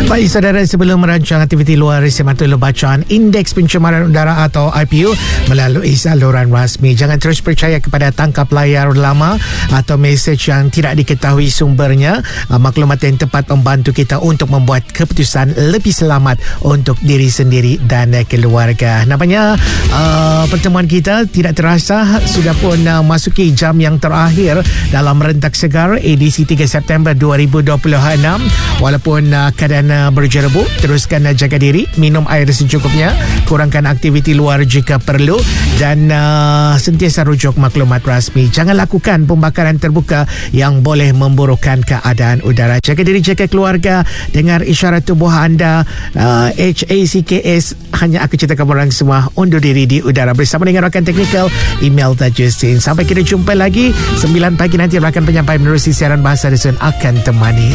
Baik saudara, sebelum merancang aktiviti luar semat perlu bacaan Indeks Pencemaran Udara atau IPU melalui saluran rasmi. Jangan terus percaya kepada tangkap layar lama atau mesej yang tidak diketahui sumbernya. Maklumat yang tepat membantu kita untuk membuat keputusan lebih selamat untuk diri sendiri dan keluarga. Nampaknya pertemuan kita tidak terasa sudah pun masuki jam yang terakhir dalam Rentak Segar edisi 3 September 2026. Walaupun keadaan berjerebuk, teruskan jaga diri, minum air secukupnya, kurangkan aktiviti luar jika perlu dan sentiasa rujuk maklumat rasmi. Jangan lakukan pembakaran terbuka yang boleh memburukkan keadaan udara. Jaga diri, jaga keluarga. Dengar isyarat tubuh anda. HACKS. Hanya aku ceritakan orang semua undur diri di udara bersama dengan rakan teknikal Imelda Justin. Sampai kita jumpa lagi 9 pagi nanti akan penyampai menerusi siaran Bahasa Dusun akan temani